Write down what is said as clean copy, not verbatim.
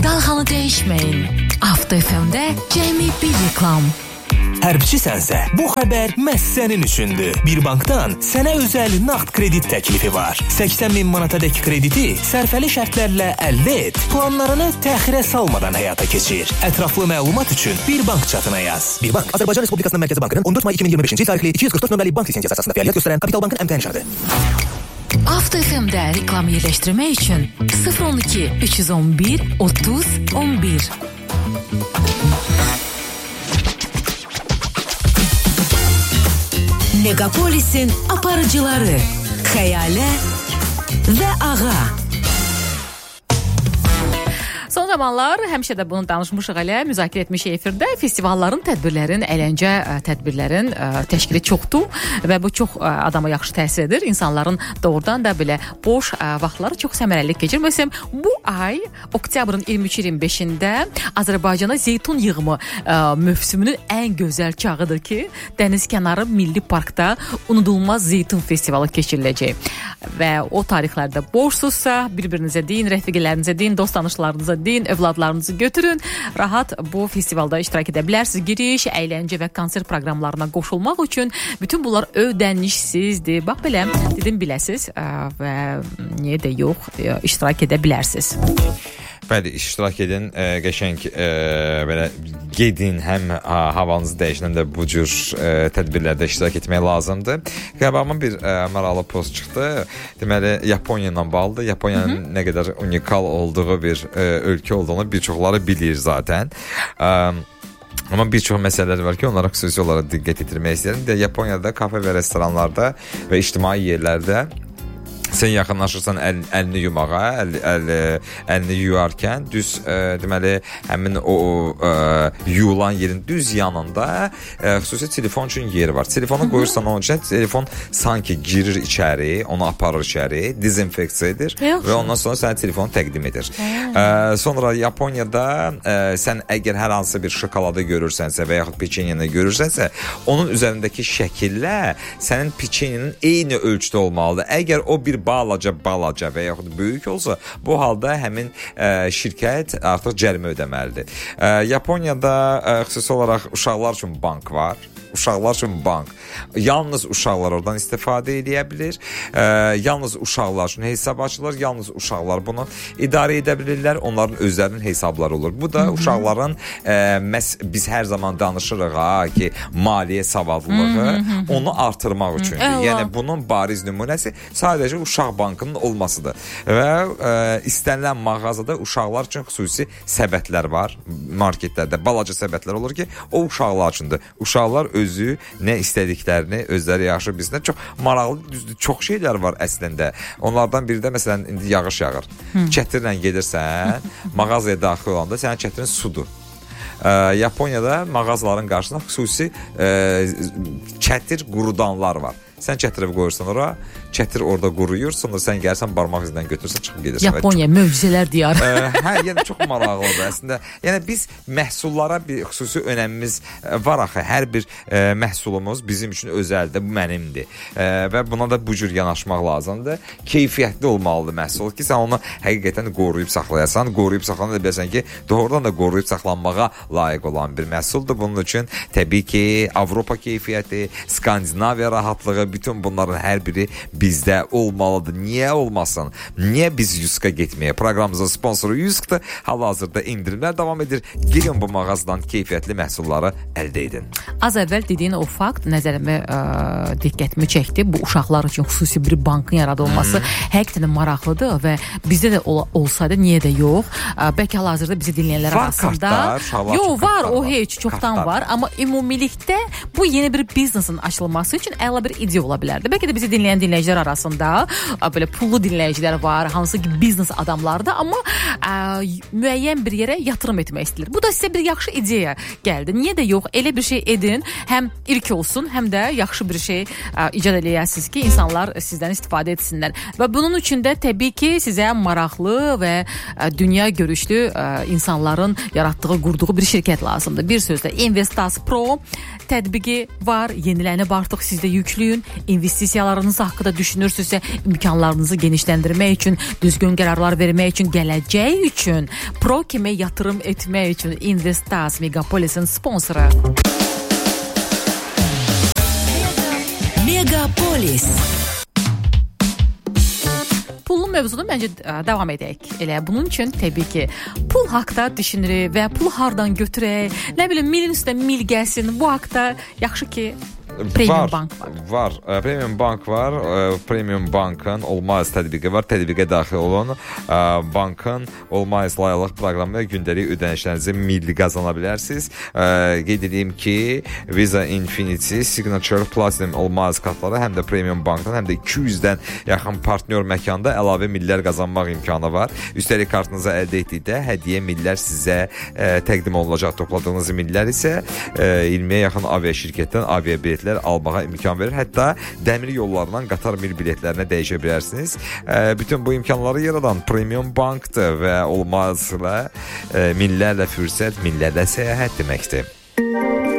Dalğanı dəyişməyin. Avto FM'də cəmi bir reklam. Hərbçi sənsə, bu xəbər məhz sənin üçündür. Bir bankdan sənə özəl nağd kredit təklifi var. 80.000 manatadək krediti sərfəli şərtlərlə əldə et. Planlarını təxirə salmadan həyata keçir. Ətraflı məlumat üçün Bir Bank çatına yaz. Bir Bank, Azərbaycan Respublikasının Mərkəzi Bankının 14 may 2025-ci tarixli 244 nömrəli bank lisenziyası əsasında fəaliyyət göstərən Kapital Bankın əmtəyin şərti. Avto FM'də reklam yerləşdirmək üçün 012 311 30 11. Megapolis'in aparıcıları Xəyalə və Ağa. Son zamanlar həmişə də bunu danışmışıq elə, müzakirə etmişik efirdə. Festivalların, tədbirlərin, əyləncə tədbirlərin təşkili çoxdur və bu çox adama yaxşı təsir edir. İnsanların doğrudan da belə boş vaxtları çox səmərəli keçir. Məsələn, bu ay oktyabrın 23-25-də Azərbaycana zeytun yığımı mövsümünün ən gözəl çağıdır ki, Dənizkənarı Milli Parkda unudulmaz zeytun festivalı keçiriləcək. Və o tarixlərdə boşsuzsa, bir-birinizə deyin, rəfiqələrinizə deyin, dost tanışlarınıza deyin, övladlarınızı götürün. Rahat bu festivalda iştirak edə bilərsiniz. Giriş, əyləncə və konsert proqramlarına qoşulmaq üçün bütün bunlar ödənişsizdir. Bax belə, dedim biləsiz və niyə də yox, iştirak edə bilərsiniz. Bəli, iştirak edin, qəşəng belə gedin, həm havanızı dəyişən də bu cür tədbirlərdə iştirak etmək lazımdır. Qabağıma bir maraqlı post çıxdı. Deməli, Yaponiya ilə bağlıdır. Yaponiyanın nə qədər unikal olduğu bir ölkə olduğunu bir çoxları bilir zaten. Amma bir çox məsələlər var ki, onlara xüsusi olaraq diqqət yetirmək istəyirəm. Yaponiyada kafe və restoranlarda və ictimai yerlərdə sən yaxınlaşırsan əlini yumağa, əlini yuyarkən düz deməli həmin o yuyulan yerin düz yanında xüsusi telefon üçün yer var. Telefonu qoyursan onun üçün, telefon sanki girir içəri, onu aparır içəri, dezinfeksiya edir və ondan sonra sənə telefonu təqdim edir. Sonra Yaponiyada sən əgər hər hansı bir şokoladı görürsənsə və yaxud peçenyanı görürsənsə, onun üzərindəki şəkillə sənin peçenyanın eyni ölçüdə olmalıdır. Əgər o bir balaca və yaxud böyük olsa, bu halda həmin şirkət artıq cərimə ödəməlidir. Yaponiyada xüsusi olaraq uşaqlar üçün bank var. Uşaqlar üçün bank. Yalnız uşaqlar oradan istifadə edə bilir. Yalnız uşaqlar üçün hesab açılır. Yalnız uşaqlar bunu idarə edə bilirlər. Onların özlərinin hesabları olur. Bu da uşaqların biz hər zaman danışırıq ki, maliyyə savadlılığı onu artırmaq üçündür. Yəni bunun bariz nümunəsi sadəcə uşaq bankının olmasıdır. Və istənilən mağazada uşaqlar üçün xüsusi səbətlər var. Marketlərdə balaca səbətlər olur ki, o uşaqlar üçündür. Uşaqlar özü nə istədiklərini özləri yaxşı bilsinlər. Çox maraqlı, düzdür, çox şeylər var əslində. Onlardan biri də məsələn indi yağış yağır. Çətirlə gedirsən, mağazaya daxil olanda sənin çətirin sudur. Yaponiyada mağazaların qarşısında xüsusi çətir qurudanlar var. Sən çətirə qoyursan ora, çətir orada quruyur, sonra sən gəlsən barmaq izindən götürürsən, çıxıb gedirsən. Yaponiya möcüzələr diyarı. Yəni çox maraqlıdır əslində. Yəni biz məhsullara bir xüsusi önəmimiz var axı. Hər bir məhsulumuz bizim üçün özəldir, bu mənimdir. Və buna da bu cür yanaşmaq lazımdır. Keyfiyyətli olmalıdır məhsul ki, sən onu həqiqətən qoruyub saxlayasan. Qoruyub saxlana da bilirsən ki, doğrudan da qoruyub saxlanmağa layiq olan bir məhsuldur. Bunun üçün təbii ki, Avropa keyfiyyəti, Skandinaviya rahatlığı, bütün bunların hər biri bizdə olmalıdır. Niyə olmasın? Niyə biz Yuska getməyə? Proqramımızın sponsoru Yusk'dır. Hal-hazırda indirimlər davam edir. Girin bu mağazadan keyfiyyətli məhsulları əldə edin. Az əvvəl dediyin o fakt nəzərimə diqqətimi çəkdi. Bu uşaqlar üçün xüsusi bir bankın yaradılması həqiqətən maraqlıdır və bizdə də olsaydı niyə də yox? Bəlkə hal-hazırda bizi dinləyənlər arasında yox, var, o heç çoxdan var. Amma ümumilikdə bu yeni bir biznesin açılması üçün əla bir ideya ola bilərdi. Bəlkə də bizi dinləyən dinləyicilər arasında belə pullu dinləyicilər var, hansı ki biznes adamları da, amma müəyyən bir yerə yatırım etmək istəyirlər. Bu da sizə bir yaxşı ideya gəldi. Niyə də yox? Elə bir şey edin, həm ilk olsun, həm də yaxşı bir şey icad eləyəsiniz ki, insanlar sizdən istifadə etsinlər. Və bunun üçün də təbii ki, sizə maraqlı və dünya görüşlü insanların yaratdığı, qurduğu bir şirkət lazımdır. Bir sözlə Investas Pro tətbiqi var, yenilənib artıq sizdə yükləyin, investisiyalarınız haqqında düşünürsünüzsə, imkanlarınızı genişləndirmək üçün, düzgün qərarlar vermək üçün, gələcək üçün, pro kimi yatırım etmək üçün Investaz Megapolis'in sponsoru. Megapolis. Pulun mövzunu məncə davam edək. Elə bunun üçün təbii ki, pul haqda düşünürük və pul hardan götürək, nə bilim, milin üstə mil gəlsin. Bu haqda yaxşı ki, Premium Bank var. Premium Bank var. Premium Bankın Olmaz tətbiqi var. Tətbiqə daxil olun. Bankın Olmaz layihəlıq proqramı və gündəlik ödənişlərinizi milli qazana bilərsiniz. Qeyd edeyim ki, Visa Infinity, Signature, Platinum Olmaz kartları həm də Premium Bankdan, həm də 200-dən yaxın partnyor məkanda əlavə millər qazanmaq imkanı var. Üstəlik kartınızı əldə etdikdə hədiyyə millər sizə təqdim olunacaq. Topladığınız millər isə 20-yə yaxın avia şirkətdən avia biletlər almağa imkan verir. Hətta dəmir yollarından qatar mil biletlərinə dəyişə bilərsiniz. Bütün bu imkanları yaradan Premium Bankdır və Olmazla millərlə fürsət, millərlə səyahət deməkdir.